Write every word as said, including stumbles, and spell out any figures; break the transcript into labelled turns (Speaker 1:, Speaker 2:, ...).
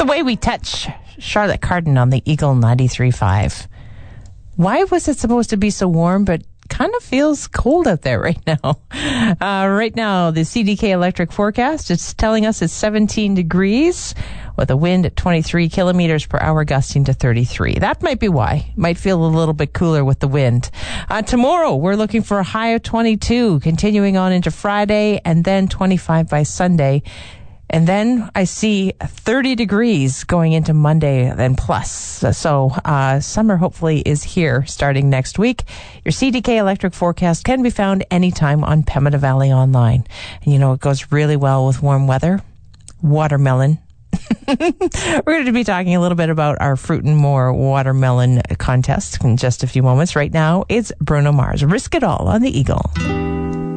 Speaker 1: The Way We Touch, Charlotte Cardin on the Eagle ninety-three point five. Why was it supposed to be so warm, but kind of feels cold out there right now? Uh, right now, the C D K Electric forecast, it's telling us it's seventeen degrees with a wind at twenty-three kilometers per hour, gusting to thirty-three. That might be why. Might feel a little bit cooler with the wind. Uh, tomorrow, we're looking for a high of twenty-two, continuing on into Friday, and then twenty-five by Sunday. And then I see thirty degrees going into Monday and plus. So uh, summer hopefully is here starting next week. Your C D K Electric forecast can be found anytime on Pembina Valley Online. And you know, it goes really well with warm weather. Watermelon. We're going to be talking a little bit about our Fruit and More watermelon contest in just a few moments. Right now, it's Bruno Mars. Risk It All on the Eagle.